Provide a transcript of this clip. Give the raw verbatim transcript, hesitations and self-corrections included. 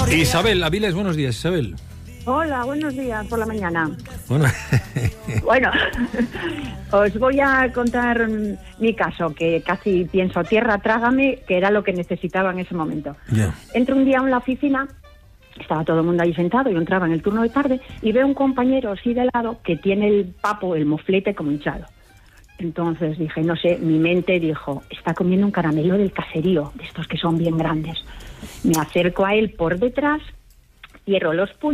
Isabel Avilés, buenos días, Isabel. Hola, buenos días por la mañana. Bueno, bueno os voy a contar mi caso, que casi pienso, tierra, trágame, que era lo que necesitaba en ese momento. Yeah. Entro un día en la oficina, estaba todo el mundo ahí sentado, yo entraba en el turno de tarde, y veo un compañero así de lado que tiene el papo, el moflete como hinchado. Entonces dije, no sé, mi mente dijo, está comiendo un caramelo del caserío, de estos que son bien grandes. Me acerco a él por detrás, cierro los puños,